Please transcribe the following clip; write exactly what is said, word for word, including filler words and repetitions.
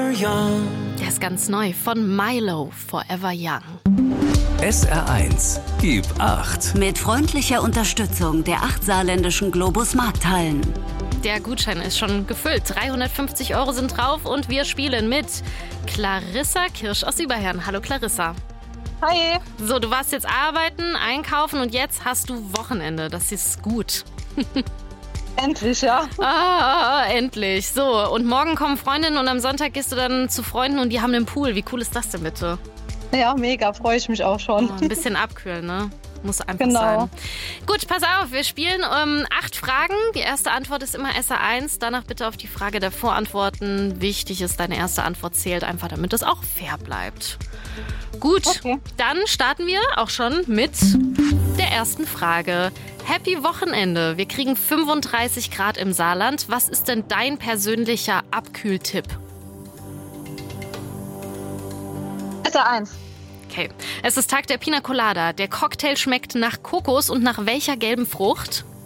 Forever Young. Der ist ganz neu von Milo, Forever Young. S R eins, gib acht. Mit freundlicher Unterstützung der acht saarländischen Globus Markthallen. Der Gutschein ist schon gefüllt. dreihundertfünfzig Euro sind drauf und wir spielen mit Clarissa Kirsch aus Überherrn. Hallo Clarissa. Hi. So, du warst jetzt arbeiten, einkaufen und jetzt hast du Wochenende. Das ist gut. Endlich, ja. Ah, endlich. So, und morgen kommen Freundinnen und am Sonntag gehst du dann zu Freunden und die haben einen Pool. Wie cool ist das denn bitte? Ja, mega, freue ich mich auch schon. Oh, ein bisschen abkühlen, ne? Muss einfach Genau. sein. Gut, pass auf, wir spielen um, acht Fragen. Die erste Antwort ist immer S R eins. Danach bitte auf die Frage davor antworten. Wichtig ist, deine erste Antwort zählt einfach, damit es auch fair bleibt. Gut, Okay. Dann starten wir auch schon mit der ersten Frage. Happy Wochenende. Wir kriegen fünfunddreißig Grad im Saarland. Was ist denn dein persönlicher Abkühltipp? S R eins. Okay. Es ist Tag der Pina Colada. Der Cocktail schmeckt nach Kokos und nach welcher gelben Frucht?